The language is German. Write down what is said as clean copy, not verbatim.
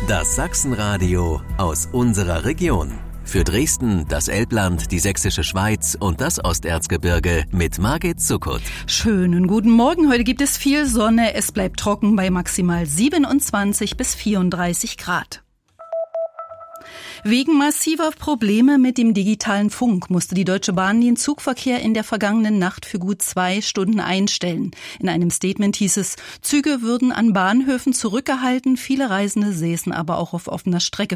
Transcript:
Das Sachsenradio aus unserer Region. Für Dresden, das Elbland, die Sächsische Schweiz und das Osterzgebirge mit Margit Zuckert. Schönen guten Morgen. Heute gibt es viel Sonne. Es bleibt trocken bei maximal 27 bis 34 Grad. Wegen massiver Probleme mit dem digitalen Funk musste die Deutsche Bahn den Zugverkehr in der vergangenen Nacht für gut 2 Stunden einstellen. In einem Statement hieß es, Züge würden an Bahnhöfen zurückgehalten, viele Reisende säßen aber auch auf offener Strecke